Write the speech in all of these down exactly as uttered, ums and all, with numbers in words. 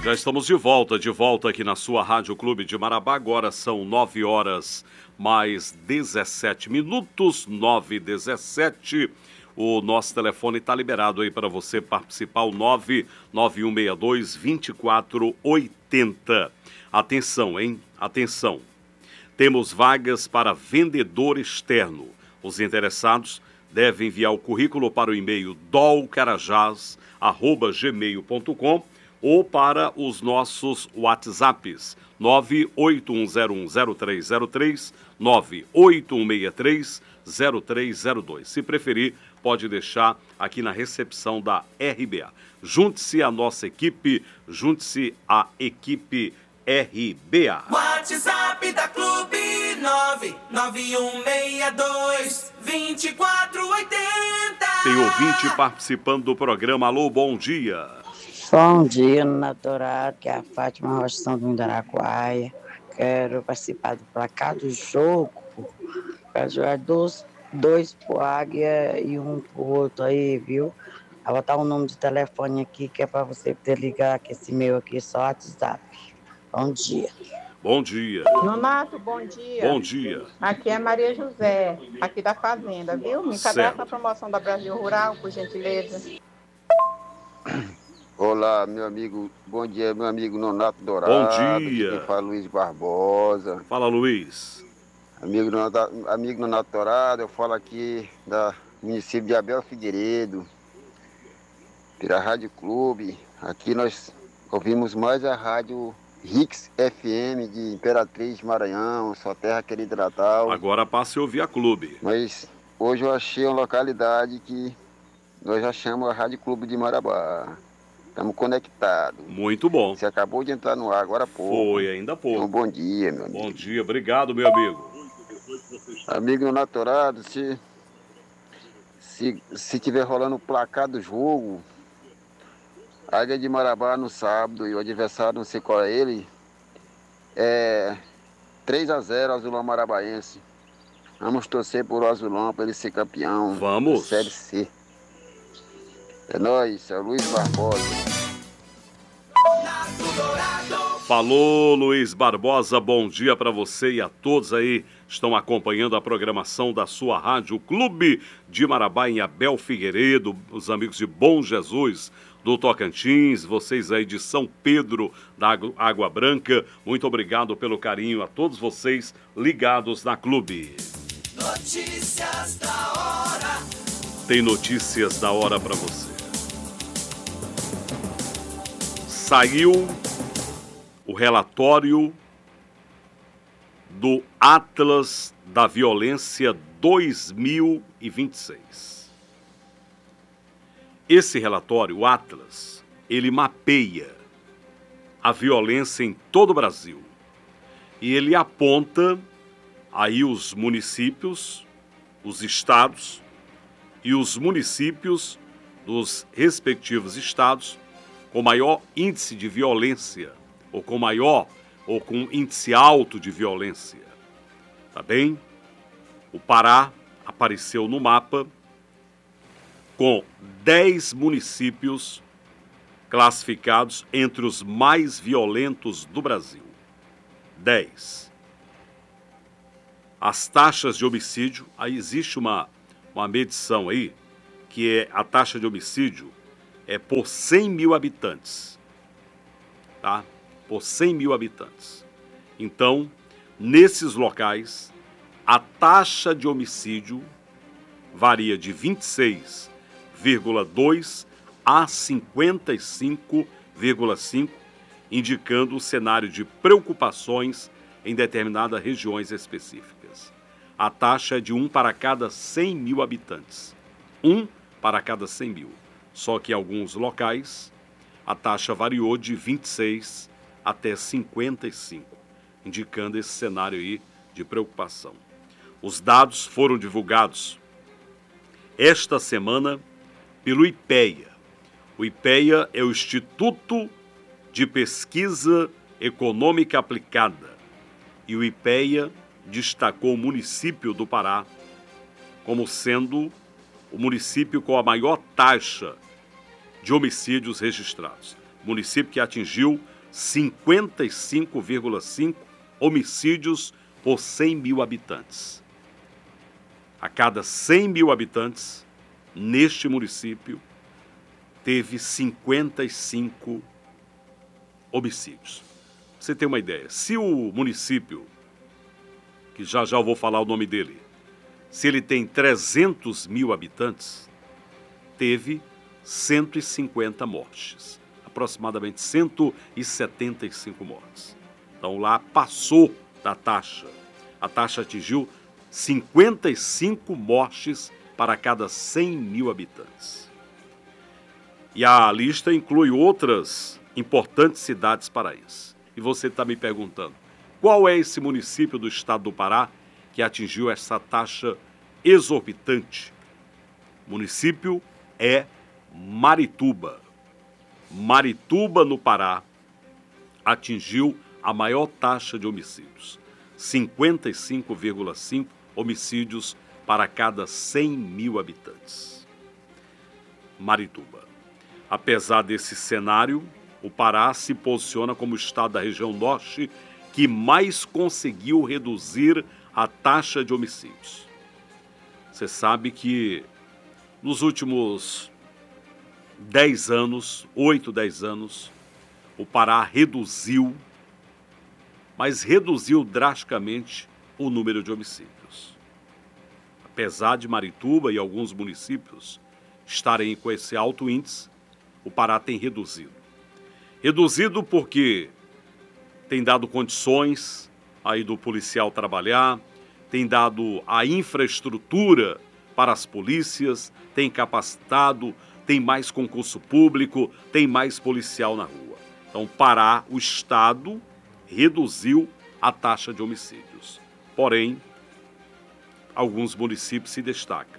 Já estamos de volta, de volta aqui na sua Rádio Clube de Marabá. Agora são nove horas mais dezessete minutos, nove e dezessete. O nosso telefone está liberado aí para você participar, o nove nove um seis dois, dois quatro oito zero. Atenção, hein? Atenção. Temos vagas para vendedor externo. Os interessados devem enviar o currículo para o e-mail dolcarajás arroba gmail ponto com ou para os nossos WhatsApps nove oito um zero um zero três zero três, nove oito um seis três zero três zero dois. Se preferir, pode deixar aqui na recepção da R B A. Junte-se à nossa equipe, junte-se à equipe R B A. WhatsApp da Clube nove nove um seis dois, dois quatro oito zero. Tem ouvinte participando do programa. Alô, bom dia. Bom dia, natural, que é a Fátima Rocha do Indaraquaia. Quero participar do placar do jogo. Quero jogar dois, dois pro Águia e um pro outro aí, viu? Vou botar um número de telefone aqui que é para você poder ligar, que esse meu aqui é só WhatsApp. Bom dia. Bom dia. Nonato, bom dia. Bom dia. Aqui é Maria José, aqui da Fazenda, viu? Me cadastra Certo. na promoção da Brasil Rural, por gentileza. Olá, meu amigo, bom dia, meu amigo Nonato Dourado. Bom dia. Quem fala Luiz Barbosa. Fala, Luiz. Amigo Nonato, amigo Nonato Dourado, eu falo aqui da município de Abel Figueiredo, pela Rádio Clube. Aqui nós ouvimos mais a rádio Rix F M de Imperatriz Maranhão, sua terra querida Natal. Agora passe a ouvir a Clube. Mas hoje eu achei uma localidade que nós achamos a Rádio Clube de Marabá. Estamos conectados. Muito bom. Você acabou de entrar no ar agora há pouco. Foi, ainda há pouco. Então, bom dia, meu amigo. Bom dia, obrigado, meu amigo. Amigo Naturado, se, se, se tiver rolando o placar do jogo, Águia de Marabá no sábado e o adversário, não sei qual é ele, é três a zero Azulão Marabaense. Vamos torcer por o Azulão para ele ser campeão. Vamos. Da Série C. É nóis, é o Luiz Barbosa. Falou, Luiz Barbosa, bom dia para você e a todos aí que estão acompanhando a programação da sua Rádio Clube de Marabá em Abel Figueiredo, os amigos de Bom Jesus do Tocantins, vocês aí de São Pedro da Água Branca, muito obrigado pelo carinho a todos vocês ligados na Clube. Notícias da hora. Tem notícias da hora para você. Saiu o relatório do Atlas da Violência dois mil e vinte e seis. Esse relatório, o Atlas, ele mapeia a violência em todo o Brasil. E ele aponta aí os municípios, os estados e os municípios dos respectivos estados com maior índice de violência, ou com maior, ou com índice alto de violência. Tá bem? O Pará apareceu no mapa com dez municípios classificados entre os mais violentos do Brasil. dez. As taxas de homicídio, aí existe uma, uma medição aí, que é a taxa de homicídio é por cem mil habitantes, tá? Por cem mil habitantes. Então, nesses locais, a taxa de homicídio varia de vinte e seis vírgula dois a cinquenta e cinco vírgula cinco, indicando o cenário de preocupações em determinadas regiões específicas. A taxa é de um para cada cem mil habitantes. um para cada cem mil. Só que em alguns locais, a taxa variou de vinte e seis até cinquenta e cinco, indicando esse cenário aí de preocupação. Os dados foram divulgados esta semana pelo IPEA. O IPEA é o Instituto de Pesquisa Econômica Aplicada. E o IPEA destacou o município do Pará como sendo o município com a maior taxa de homicídios registrados. Município que atingiu cinquenta e cinco vírgula cinco homicídios por cem mil habitantes. A cada cem mil habitantes, neste município, teve cinquenta e cinco homicídios. Você tem uma ideia, se o município, que já já eu vou falar o nome dele, se ele tem trezentos mil habitantes, teve cento e cinquenta mortes, aproximadamente cento e setenta e cinco mortes. Então lá passou da taxa, a taxa atingiu cinquenta e cinco mortes para cada cem mil habitantes. E a lista inclui outras importantes cidades paraenses. E você está me perguntando, qual é esse município do estado do Pará que atingiu essa taxa exorbitante? O município é Marituba. Marituba, no Pará, atingiu a maior taxa de homicídios, cinquenta e cinco vírgula cinco homicídios para cada cem mil habitantes. Marituba. Apesar desse cenário, o Pará se posiciona como o estado da região norte que mais conseguiu reduzir a taxa de homicídios. Você sabe que nos últimos dez anos, oito, dez anos, o Pará reduziu, mas reduziu drasticamente o número de homicídios. Apesar de Marituba e alguns municípios estarem com esse alto índice, o Pará tem reduzido. Reduzido porque tem dado condições aí do policial trabalhar, tem dado a infraestrutura para as polícias, tem capacitado, tem mais concurso público, tem mais policial na rua. Então, Pará, o estado, reduziu a taxa de homicídios. Porém, alguns municípios se destacam.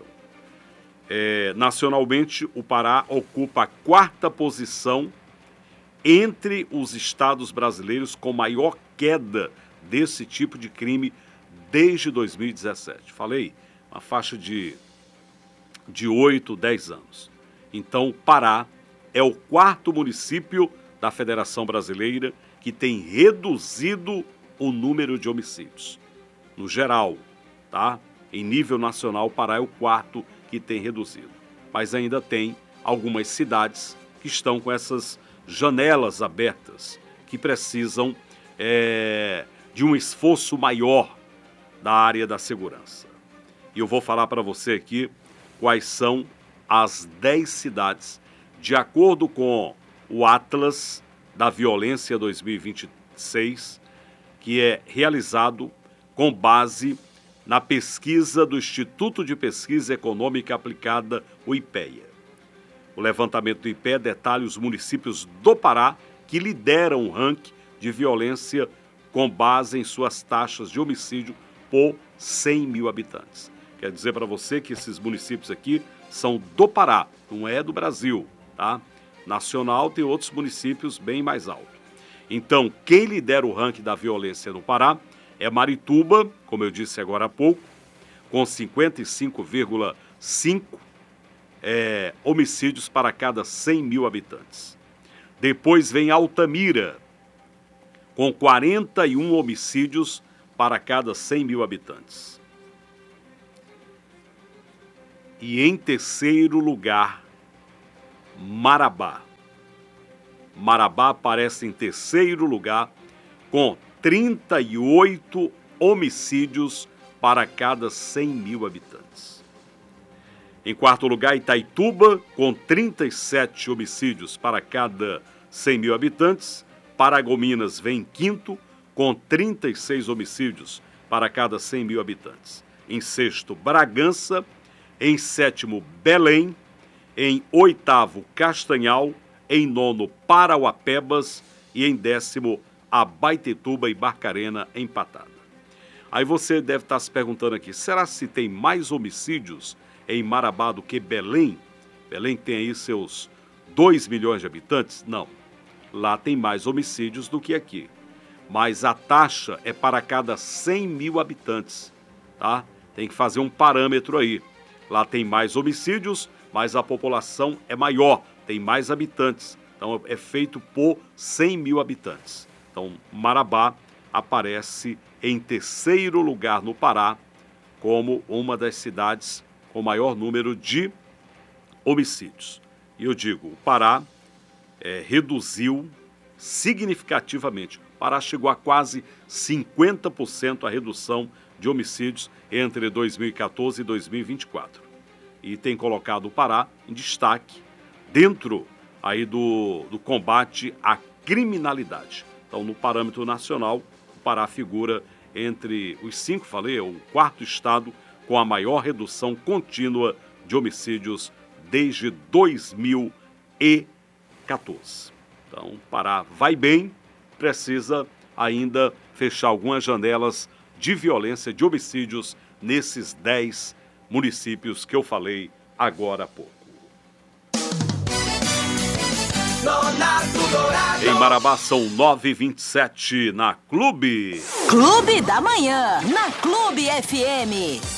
É, nacionalmente, o Pará ocupa a quarta posição entre os estados brasileiros com maior queda desse tipo de crime desde dois mil e dezessete. Falei, uma faixa de, de oito, dez anos. Então, Pará é o quarto município da Federação Brasileira que tem reduzido o número de homicídios. No geral, tá? Em nível nacional, Pará é o quarto que tem reduzido. Mas ainda tem algumas cidades que estão com essas janelas abertas, que precisam é, de um esforço maior da área da segurança. E eu vou falar para você aqui quais são as dez cidades, de acordo com o Atlas da Violência dois mil e vinte e seis, que é realizado com base na pesquisa do Instituto de Pesquisa Econômica Aplicada, o IPEA. O levantamento do IPEA detalha os municípios do Pará que lideram o ranking de violência com base em suas taxas de homicídio por cem mil habitantes. Quer dizer para você que esses municípios aqui são do Pará, não é do Brasil, tá? Nacional tem outros municípios bem mais altos. Então, quem lidera o ranking da violência no Pará é Marituba, como eu disse agora há pouco, com cinquenta e cinco vírgula cinco é, homicídios para cada cem mil habitantes. Depois vem Altamira, com quarenta e um homicídios para cada cem mil habitantes. E em terceiro lugar, Marabá. Marabá aparece em terceiro lugar com trinta e oito homicídios para cada cem mil habitantes. Em quarto lugar, Itaituba, com trinta e sete homicídios para cada cem mil habitantes. Paragominas vem em quinto, com trinta e seis homicídios para cada cem mil habitantes. Em sexto, Bragança. Em sétimo, Belém. Em oitavo, Castanhal. Em nono, Parauapebas. E em décimo, Abaetetuba e Barcarena, empatada. Aí você deve estar se perguntando aqui, será se tem mais homicídios em Marabá do que Belém? Belém tem aí seus dois milhões de habitantes? Não. Lá tem mais homicídios do que aqui. Mas a taxa é para cada cem mil habitantes, tá? Tem que fazer um parâmetro aí. Lá tem mais homicídios, mas a população é maior, tem mais habitantes. Então, é feito por cem mil habitantes. Então, Marabá aparece em terceiro lugar no Pará como uma das cidades com maior número de homicídios. E eu digo, o Pará é, reduziu significativamente. O Pará chegou a quase cinquenta por cento a redução de homicídios entre dois mil e quatorze e dois mil e vinte e quatro. E tem colocado o Pará em destaque dentro aí do, do combate à criminalidade. Então, no parâmetro nacional, o Pará figura entre os cinco, falei, é o quarto estado com a maior redução contínua de homicídios desde dois mil e quatorze. Então, o Pará vai bem, precisa ainda fechar algumas janelas de violência, de homicídios nesses dez municípios que eu falei agora há pouco. Em Marabá são nove e vinte e sete na Clube. Clube da Manhã, na Clube F M.